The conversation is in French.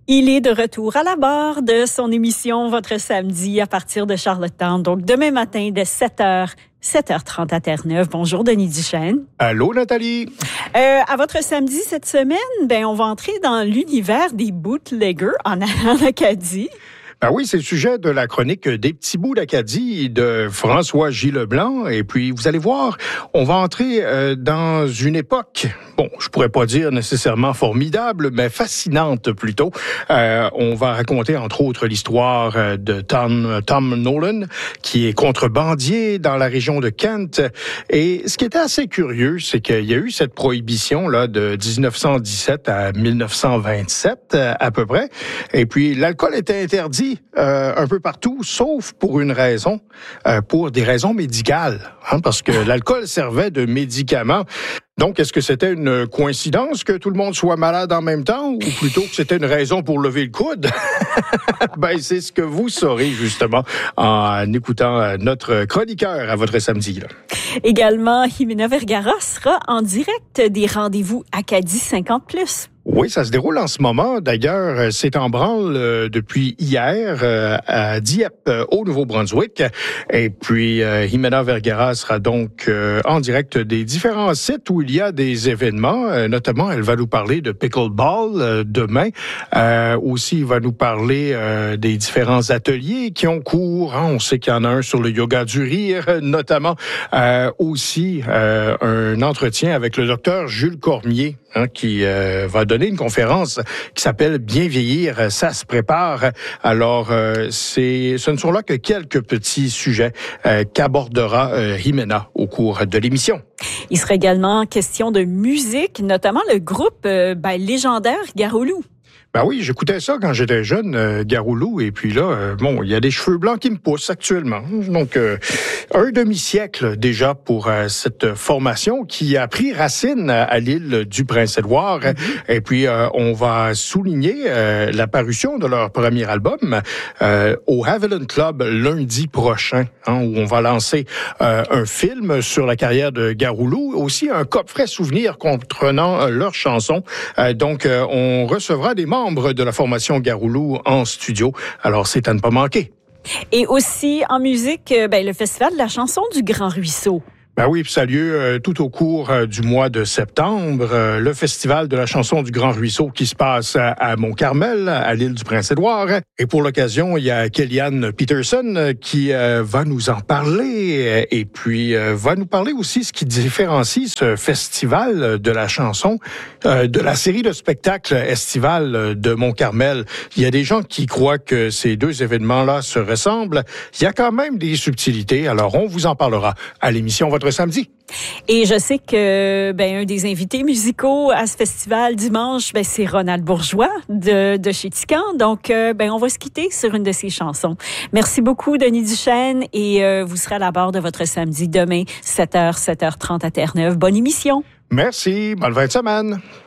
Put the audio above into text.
Il est de retour à la barre de son émission Votre Samedi à partir de Charlottetown. Donc, demain matin dès 7h, 7h30 à Terre-Neuve. Bonjour, Denis Duchesne. Allô, Nathalie. À Votre Samedi cette semaine, on va entrer dans l'univers des bootleggers en Acadie. Ben oui, c'est le sujet de la chronique des petits bouts d'Acadie de François J. Leblanc. Et puis, vous allez voir, on va entrer dans une époque, bon, je pourrais pas dire nécessairement formidable, mais fascinante plutôt. On va raconter, entre autres, l'histoire de Tom Nolan, qui est contrebandier dans la région de Kent. Et ce qui était assez curieux, c'est qu'il y a eu cette prohibition là de 1917 à 1927, à peu près. Et puis, l'alcool était interdit un peu partout, sauf pour une raison, pour des raisons médicales, parce que l'alcool servait de médicament. Donc, est-ce que c'était une coïncidence que tout le monde soit malade en même temps, ou plutôt que c'était une raison pour lever le coude? C'est ce que vous saurez, justement, en écoutant notre chroniqueur à Votre Samedi. Là. Également, Jimena Vergara sera en direct des rendez-vous Acadie 50+. Oui, ça se déroule en ce moment. D'ailleurs, c'est en branle depuis hier à Dieppe, au Nouveau-Brunswick. Et puis, Jimena Vergara sera donc en direct des différents sites où il y a des événements. Notamment, elle va nous parler de pickleball demain. Aussi, il va nous parler des différents ateliers qui ont cours. On sait qu'il y en a un sur le yoga du rire, notamment. Aussi, un entretien avec le docteur Jules Cormier, qui va donner une conférence qui s'appelle « Bien vieillir, ça se prépare ». Alors, ce ne sont là que quelques petits sujets qu'abordera Jimena au cours de l'émission. Il sera également question de musique, notamment le groupe légendaire Garoulou. Ben oui, j'écoutais ça quand j'étais jeune, Garoulou, et puis là, il y a des cheveux blancs qui me poussent actuellement. Donc, un demi-siècle déjà pour cette formation qui a pris racine à l'île du Prince-Édouard. Et puis, on va souligner la parution de leur premier album au Haviland Club lundi prochain, où on va lancer un film sur la carrière de Garoulou, aussi un coffret souvenir comprenant leurs chansons. Donc, on recevra des membres de la formation Garoulou en studio. Alors, c'est à ne pas manquer. Et aussi, en musique, le Festival de la chanson du Grand Ruisseau. Ben oui, puis ça a lieu tout au cours du mois de septembre, le Festival de la chanson du Grand Ruisseau qui se passe à Mont-Carmel, à l'île du Prince-Édouard. Et pour l'occasion, il y a Kellyanne Peterson qui va nous en parler et puis va nous parler aussi ce qui différencie ce Festival de la chanson de la série de spectacles estivales de Mont-Carmel. Il y a des gens qui croient que ces deux événements-là se ressemblent. Il y a quand même des subtilités, alors on vous en parlera à l'émission Votre Samedi. Et je sais que un des invités musicaux à ce festival dimanche, c'est Ronald Bourgeois de chez Tican. Donc, on va se quitter sur une de ses chansons. Merci beaucoup, Denis Duchesne, et vous serez à la barre de Votre Samedi demain, 7h, 7h30 à Terre-Neuve. Bonne émission. Merci. Bonne fin de semaine.